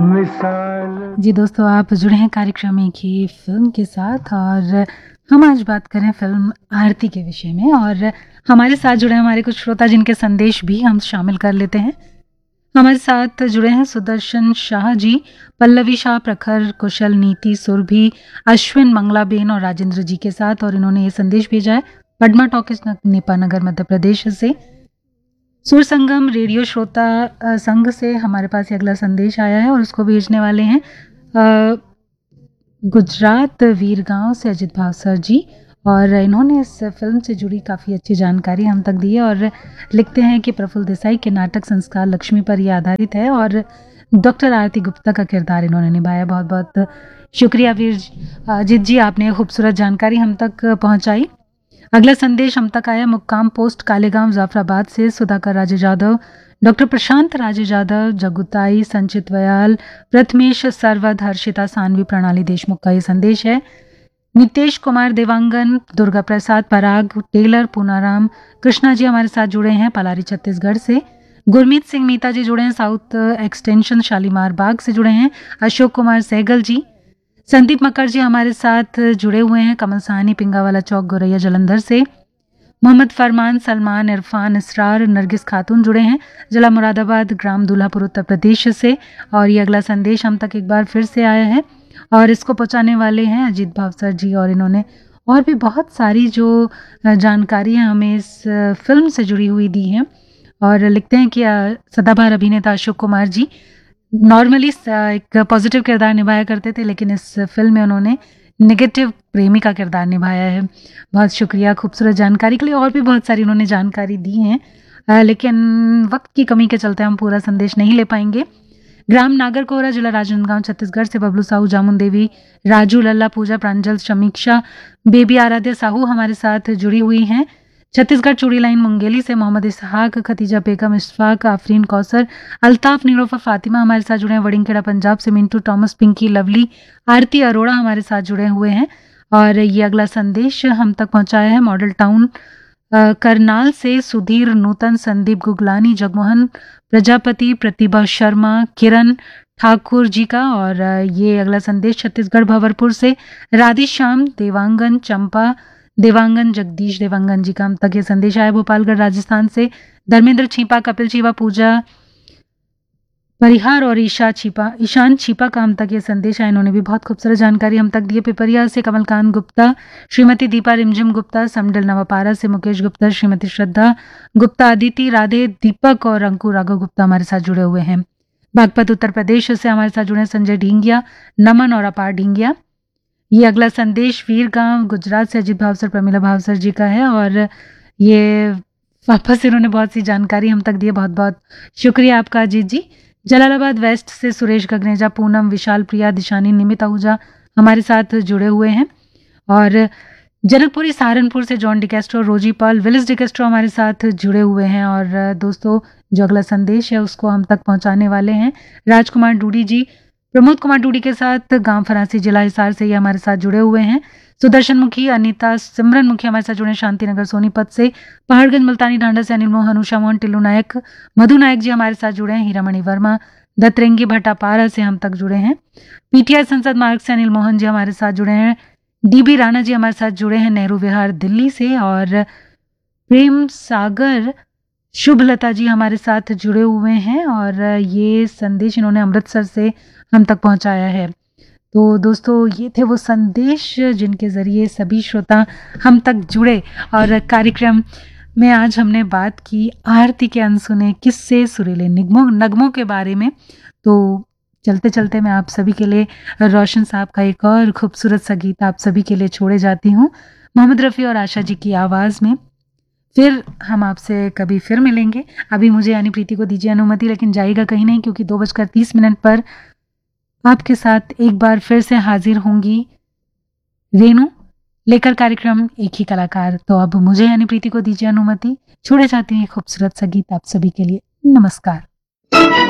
मिसाल। जी दोस्तों, आप जुड़े हैं कार्यक्रम एक ही फिल्म के साथ और हम आज बात करें फिल्म आरती के विषय में। और हमारे साथ जुड़े हैं हमारे कुछ श्रोता जिनके संदेश भी हम शामिल कर लेते हैं। हमारे साथ जुड़े हैं सुदर्शन शाह जी, पल्लवी शाह, प्रखर, कुशल, नीति, सुरभि, अश्विन, मंगलाबेन और राजेंद्र जी के साथ। और इन्होंने ये संदेश भेजा है पद्मा टॉकीज नेपानगर मध्य प्रदेश से। सुर संगम रेडियो श्रोता संघ से हमारे पास ये अगला संदेश आया है और उसको भेजने वाले हैं गुजरात वीरगांव से अजित भावसर जी। और इन्होंने इस फिल्म से जुड़ी काफ़ी अच्छी जानकारी हम तक दी है और लिखते हैं कि प्रफुल्ल देसाई के नाटक संस्कार लक्ष्मी पर यह आधारित है और डॉक्टर आरती गुप्ता का किरदार इन्होंने निभाया। बहुत बहुत शुक्रिया वीर अजित जी, आपने खूबसूरत जानकारी हम तक पहुंचाई। अगला संदेश हम तक आया मुक्काम पोस्ट कालेगांव जाफराबाद से सुधाकर राजे जादव, डॉक्टर प्रशांत राजे जादव, जगुताई, संचित वयाल, प्रथमेश सरवद, हर्षिता सानवी, प्रणाली देशमुख का ये संदेश है। नितेश कुमार देवांगन, दुर्गा प्रसाद पराग, टेलर पूनाराम, कृष्णा जी हमारे साथ जुड़े हैं पलारी छत्तीसगढ़ से। गुरमीत सिंह मीता जी जुड़े हैं साउथ एक्सटेंशन शालीमार बाग से जुड़े हैं। अशोक कुमार सहगल जी, संदीप मक्कर जी हमारे साथ जुड़े हुए हैं कमल साहनी, पिंगावाला चौक, गोरैया जलंधर से। मोहम्मद फरमान, सलमान, इरफान, इसरार, नरगिस खातून जुड़े हैं जिला मुरादाबाद, ग्राम दूल्हापुर, उत्तर प्रदेश से। और ये अगला संदेश हम तक एक बार फिर से आया है और इसको पहुंचाने वाले हैं अजीत भावसर जी। और इन्होंने और भी बहुत सारी जो जानकारियां हमें इस फिल्म से जुड़ी हुई दी हैं और लिखते हैं कि सदाबहार अभिनेता अशोक कुमार जी नॉर्मली एक पॉजिटिव किरदार निभाया करते थे, लेकिन इस फिल्म में उन्होंने नेगेटिव प्रेमी का किरदार निभाया है। बहुत शुक्रिया खूबसूरत जानकारी के लिए। और भी बहुत सारी उन्होंने जानकारी दी हैं लेकिन वक्त की कमी के चलते हम पूरा संदेश नहीं ले पाएंगे। ग्राम नागरकोहरा, जिला राजनांदगांव, छत्तीसगढ़ से बबलू साहू, जामुन देवी, राजू, लल्ला, पूजा, प्रांजल, समीक्षा, बेबी, आराध्या साहू हमारे साथ जुड़ी हुई हैं। छत्तीसगढ़ चूड़ी लाइन मुंगेली से मोहम्मद इसहाक, खतीजा बेगम, इशफाक, आफरीन कौसर, अल्ताफ, नीलोफर, फातिमा हमारे साथ जुड़े हैं। वड़िंगखेड़ा पंजाब से मिंटू, टॉमस, पिंकी, लवली, आरती अरोड़ा हमारे साथ जुड़े हुए हैं। और ये अगला संदेश हम तक पहुंचाया है मॉडल टाउन करनाल से सुधीर, नूतन, संदीप गुगलानी, जगमोहन प्रजापति, प्रतिभा शर्मा, किरण ठाकुर जी का। और ये अगला संदेश छत्तीसगढ़ भंवरपुर से राधेश्याम, देवांगन, चंपा देवांगन, जगदीश देवांगन जी का हम तक ये संदेश आया। भोपालगढ़ राजस्थान से धर्मेंद्र छीपा, कपिल छीपा, पूजा परिहार और ईशान छीपा का हम तक ये संदेश आया। इन्होंने भी बहुत खूबसूरत जानकारी हम तक दी है। पिपरिया से कमलकांत गुप्ता, श्रीमती दीपा रिमझिम गुप्ता, समडल नवापारा से मुकेश गुप्ता, श्रीमती श्रद्धा गुप्ता, अदिति, राधे, दीपक और अंकु राघव गुप्ता हमारे साथ जुड़े हुए हैं। बागपत उत्तर प्रदेश से हमारे साथ जुड़े संजय ढींगिया, नमन और अपार ढींगिया। ये अगला संदेश वीरगांव गुजरात से अजित भावसर, प्रमिला भावसर जी का है और ये वापस इन्होंने बहुत सी जानकारी हम तक दी है। बहुत बहुत शुक्रिया आपका अजीत जी। जलालाबाद वेस्ट से सुरेश गगनेजा, पूनम, विशाल प्रिया, दिशानी, निमित आहूजा हमारे साथ जुड़े हुए हैं। और जनकपुरी सहारनपुर से जॉन डिकेस्ट्रो, रोजी पाल, विलिस डिकेस्ट्रो हमारे साथ जुड़े हुए हैं। और दोस्तों जो अगला संदेश है उसको हम तक पहुंचाने वाले हैं राजकुमार डूडी जी, प्रमोद कुमार डूडी के साथ, गांव फरासी, जिला हिसार से ये हमारे साथ जुड़े हुए हैं। सुदर्शन मुखी, अनीता, सिमरन मुखी हमारे साथ जुड़े, शांतिनगर सोनीपत से, पहाड़गंज मुल्तानी ढांडा से अनिल मोहन, उषा मोहन, टिल्लू नायक, मधु नायक जी हमारे साथ जुड़े हैं। हीरामणि वर्मा, दतरेंगी भट्टापारा से हम तक जुड़े हैं। पीटीआई संसद मार्ग से अनिल मोहन जी हमारे साथ जुड़े हैं। डीबी राणा जी हमारे साथ जुड़े हैं नेहरू विहार दिल्ली से। और प्रेम सागर शुभलता जी हमारे साथ जुड़े हुए हैं और ये संदेश इन्होंने अमृतसर से हम तक पहुंचाया है। तो दोस्तों ये थे वो संदेश जिनके ज़रिए सभी श्रोता हम तक जुड़े। और कार्यक्रम में आज हमने बात की आरती के अनसुने किस्से, सुरीले नगमों के बारे में। तो चलते चलते मैं आप सभी के लिए रोशन साहब का एक और खूबसूरत सा गीत आप सभी के लिए छोड़े जाती हूँ, मोहम्मद रफ़ी और आशा जी की आवाज़ में। फिर हम आपसे कभी फिर मिलेंगे। अभी मुझे यानी प्रीति को दीजिए अनुमति, लेकिन जाइएगा कहीं नहीं क्योंकि 2:30 पर आपके साथ एक बार फिर से हाजिर होंगी रेनू लेकर कार्यक्रम एक ही कलाकार। तो अब मुझे यानी प्रीति को दीजिए अनुमति, छोड़े जाती हूँ खूबसूरत सा गीत आप सभी के लिए। नमस्कार।